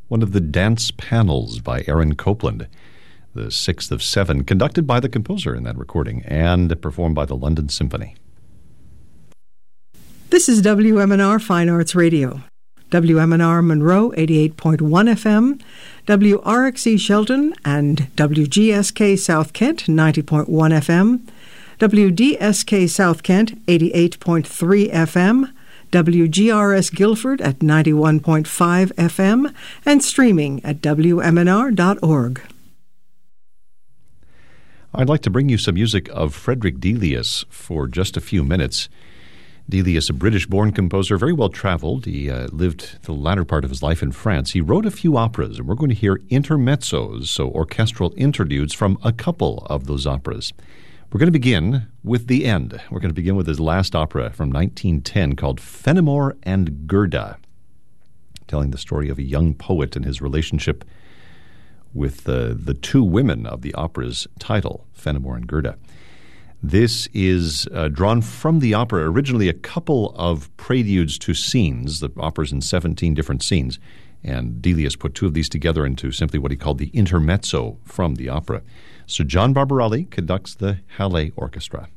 one of the dance panels by Aaron Copland, the sixth of seven, conducted by the composer in that recording and performed by the London Symphony. This is WMNR Fine Arts Radio. WMNR Monroe 88.1 FM, WRXE Shelton and WGSK South Kent 90.1 FM, WDSK South Kent 88.3 FM, WGRS Guilford at 91.5 FM, and streaming at WMNR.org. I'd like to bring you some music of Frederick Delius for just a few minutes. Delius, a British-born composer, very well-traveled. He lived the latter part of his life in France. He wrote a few operas, and we're going to hear intermezzos, so orchestral interludes from a couple of those operas. We're going to begin with the end. We're going to begin with his last opera from 1910 called Fenimore and Gerda, telling the story of a young poet and his relationship with the two women of the opera's title, Fenimore and Gerda. This is drawn from the opera, originally a couple of preludes to scenes. The opera's in 17 different scenes, and Delius put two of these together into simply what he called the intermezzo from the opera. Sir John Barbarelli conducts the Halle Orchestra.